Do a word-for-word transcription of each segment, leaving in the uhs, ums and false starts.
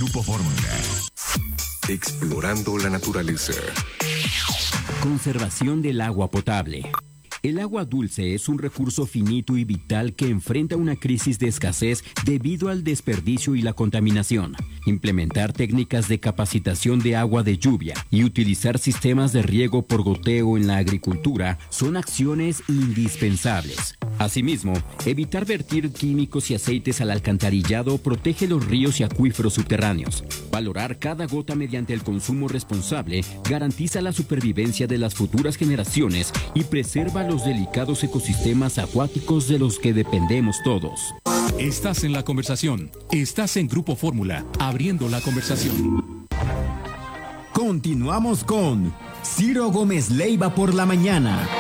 Grupo Fórmula. Explorando la naturaleza. Conservación del agua potable. El agua dulce es un recurso finito y vital que enfrenta una crisis de escasez debido al desperdicio y la contaminación. Implementar técnicas de capacitación de agua de lluvia y utilizar sistemas de riego por goteo en la agricultura son acciones indispensables. Asimismo, evitar vertir químicos y aceites al alcantarillado protege los ríos y acuíferos subterráneos. Valorar cada gota mediante el consumo responsable garantiza la supervivencia de las futuras generaciones y preserva los delicados ecosistemas acuáticos de los que dependemos todos. Estás en la conversación. Estás en Grupo Fórmula, abriendo la conversación. Continuamos con Ciro Gómez Leiva por la mañana.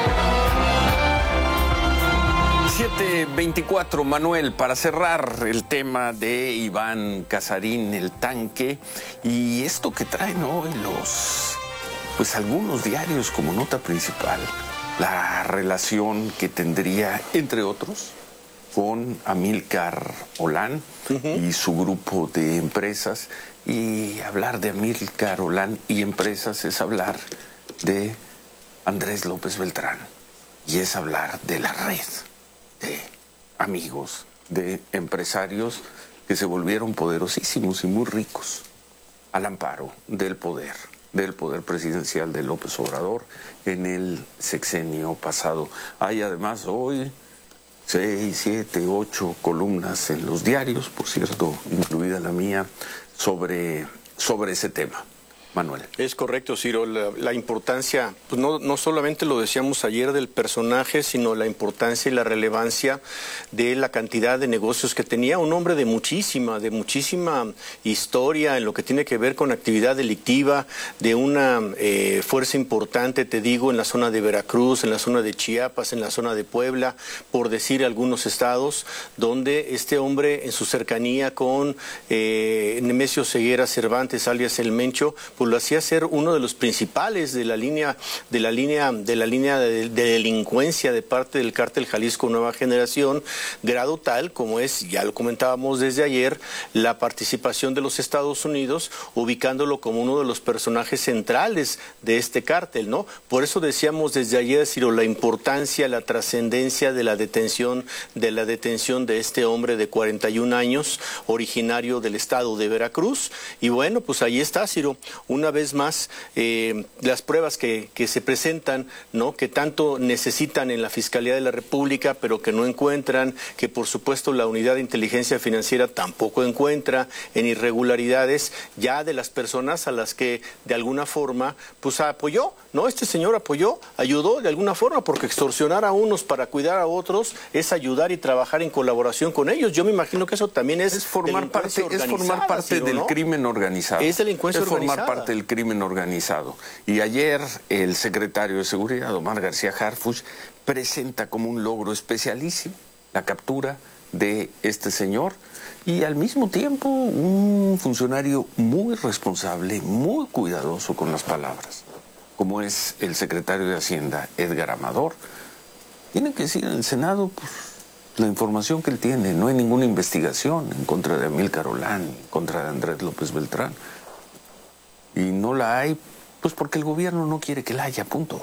siete veinticuatro, Manuel, para cerrar el tema de Iván Casarín, el tanque, y esto que traen hoy los, pues algunos diarios como nota principal, la relación que tendría, entre otros, con Amílcar Olán uh-huh. y su grupo de empresas. Y hablar de Amílcar Olán y empresas es hablar de Andrés López Beltrán, y es hablar de la red de amigos, de empresarios que se volvieron poderosísimos y muy ricos al amparo del poder, del poder presidencial de López Obrador en el sexenio pasado. Hay además hoy seis, siete, ocho columnas en los diarios, por cierto, incluida la mía, sobre, sobre ese tema. Manuel. Es correcto, Ciro. La, la importancia, pues no, no solamente lo decíamos ayer del personaje, sino la importancia y la relevancia de la cantidad de negocios que tenía. Un hombre de muchísima, de muchísima historia en lo que tiene que ver con actividad delictiva, de una eh, fuerza importante, te digo, en la zona de Veracruz, en la zona de Chiapas, en la zona de Puebla, por decir algunos estados, donde este hombre en su cercanía con eh, Nemesio Ceguera Cervantes, alias El Mencho, pues lo hacía ser uno de los principales de la línea de la línea de la línea de, de delincuencia de parte del cártel Jalisco Nueva Generación, grado tal como es, ya lo comentábamos desde ayer, la participación de los Estados Unidos, ubicándolo como uno de los personajes centrales de este cártel, ¿no? Por eso decíamos desde ayer, Ciro, la importancia, la trascendencia de la detención de la detención de este hombre de cuarenta y un años, originario del estado de Veracruz. Y bueno, pues ahí está, Ciro. Una vez más, eh, las pruebas que, que se presentan, ¿no?, que tanto necesitan en la Fiscalía de la República, pero que no encuentran, que por supuesto la Unidad de Inteligencia Financiera tampoco encuentra, en irregularidades ya de las personas a las que de alguna forma pues apoyó, ¿no? Este señor apoyó, ayudó de alguna forma, porque extorsionar a unos para cuidar a otros es ayudar y trabajar en colaboración con ellos. Yo me imagino que eso también es, es formar parte, es formar parte Ciro, del ¿no? crimen organizado. Es delincuencia es organizada. Formar parte del crimen organizado. Y ayer el secretario de Seguridad, Omar García Harfuch, presenta como un logro especialísimo la captura de este señor, y al mismo tiempo un funcionario muy responsable, muy cuidadoso con las palabras, como es el secretario de Hacienda, Edgar Amador. Tienen que decir en el Senado, pues, la información que él tiene. No hay ninguna investigación en contra de Amílcar Olán, en contra de Andrés López Beltrán. Y no la hay, pues porque el gobierno no quiere que la haya, punto.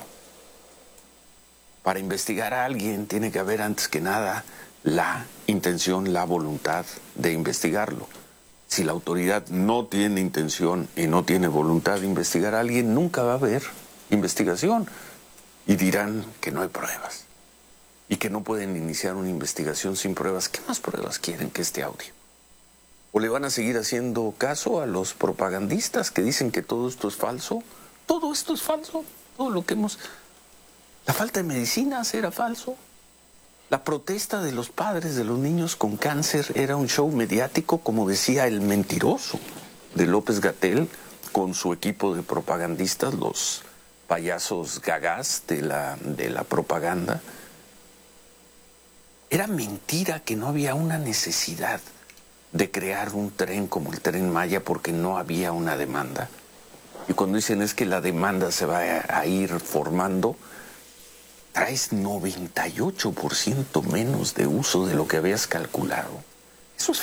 Para investigar a alguien tiene que haber antes que nada la intención, la voluntad de investigarlo. Si la autoridad no tiene intención y no tiene voluntad de investigar a alguien, nunca va a haber investigación. Y dirán que no hay pruebas y que no pueden iniciar una investigación sin pruebas. ¿Qué más pruebas quieren que este audio? ¿O le van a seguir haciendo caso a los propagandistas que dicen que todo esto es falso? Todo esto es falso. Todo lo que hemos... La falta de medicinas era falso. La protesta de los padres de los niños con cáncer era un show mediático, como decía el mentiroso de López-Gatell con su equipo de propagandistas, los payasos gagás de la, de la propaganda. Era mentira que no había una necesidad de crear un tren como el Tren Maya porque no había una demanda. Y cuando dicen es que la demanda se va a, a ir formando, traes noventa y ocho por ciento menos de uso de lo que habías calculado.